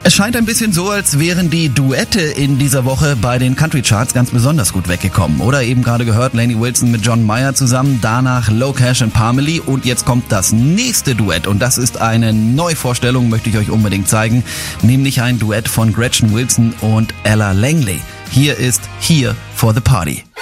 Es scheint ein bisschen so, als wären die Duette in dieser Woche bei den Country Charts ganz besonders gut weggekommen. Oder eben gerade gehört, Lainey Wilson mit John Mayer zusammen, danach Low Cash und Parmalee und jetzt kommt das nächste Duett und das ist eine Neuvorstellung, möchte ich euch unbedingt zeigen, nämlich ein Duett von Gretchen Wilson und Ella Langley. Hier ist Here for the Party.